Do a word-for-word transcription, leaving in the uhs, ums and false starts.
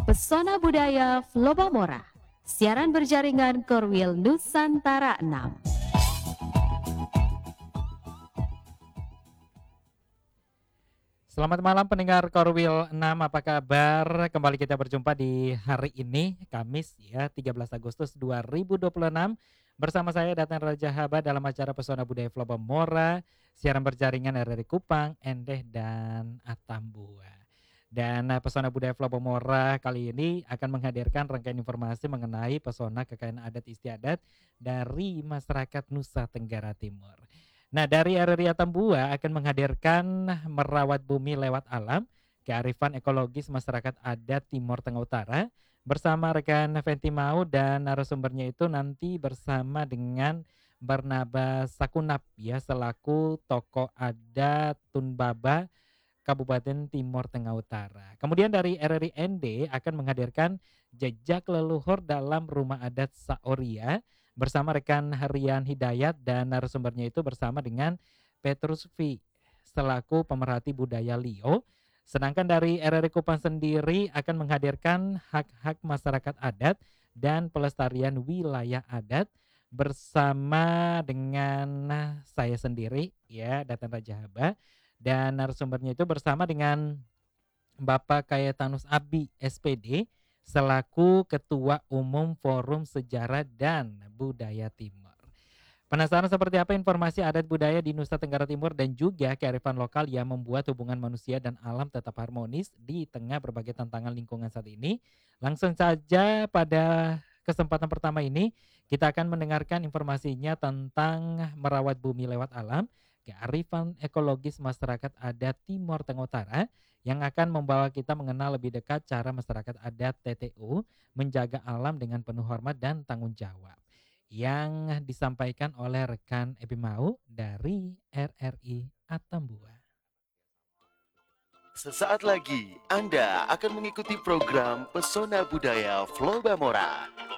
Pesona Budaya Flobamora, siaran berjaringan Korwil Nusantara enam. Selamat malam pendengar Korwil enam, apa kabar? Kembali kita berjumpa di hari ini, Kamis ya, tiga belas Agustus dua ribu dua puluh enam. Bersama saya Datan Raja Haba dalam acara Pesona Budaya Flobamora, siaran berjaringan dari Kupang, Endeh, dan Atambua. Dan uh, Pesona Budaya Flobamora kali ini akan menghadirkan rangkaian informasi mengenai pesona kekayaan adat istiadat dari masyarakat Nusa Tenggara Timur. Nah, dari R R I Atambua akan menghadirkan Merawat Bumi Lewat Alam, kearifan ekologis masyarakat adat Timur Tengah Utara, bersama rekan Fenty Mau, dan narasumbernya itu nanti bersama dengan Barnabas Sakunap ya, selaku tokoh adat Tunbaba Kabupaten Timur Tengah Utara. Kemudian dari R R I N D akan menghadirkan jejak leluhur dalam rumah adat Saoria bersama rekan Harian Hidayat, dan narasumbernya itu bersama dengan Petrus V selaku pemerhati budaya Lio. Sedangkan dari R R I Kupang sendiri akan menghadirkan hak-hak masyarakat adat dan pelestarian wilayah adat bersama dengan saya sendiri ya, Datan Raja Haba, dan narasumbernya itu bersama dengan Bapak Kayetanus Abi S P D selaku Ketua Umum Forum Sejarah dan Budaya Timur. Penasaran seperti apa informasi adat budaya di Nusa Tenggara Timur dan juga kearifan lokal yang membuat hubungan manusia dan alam tetap harmonis di tengah berbagai tantangan lingkungan saat ini? Langsung saja pada kesempatan pertama ini kita akan mendengarkan informasinya tentang Merawat Bumi Lewat Alam, kearifan ekologis masyarakat adat Timur Tengah Utara, yang akan membawa kita mengenal lebih dekat cara masyarakat adat T T U menjaga alam dengan penuh hormat dan tanggung jawab, yang disampaikan oleh rekan Epi Mau dari R R I Atambua. Sesaat lagi Anda akan mengikuti program Pesona Budaya Flobamora